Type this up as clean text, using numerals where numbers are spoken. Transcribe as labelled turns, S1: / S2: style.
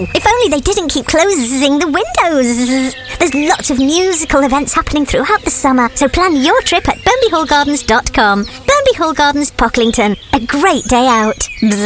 S1: Oh, if only they didn't keep closing the windows. There's lots of musical events happening throughout the summer, so plan your trip at BurnbyHallGardens.com. Burnby Hall Gardens, Pocklington. A great day out. Bzz.